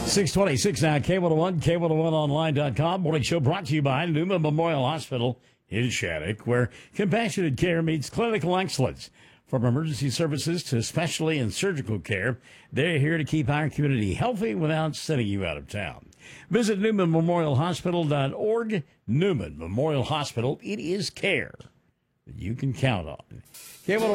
626 now, K101, K101online.com. Morning show brought to you by Newman Memorial Hospital in Shattuck, where compassionate care meets clinical excellence. From emergency services to specialty and surgical care, they're here to keep our community healthy without sending you out of town. Visit NewmanMemorialHospital.org. Newman Memorial Hospital, it is care that you can count on. K101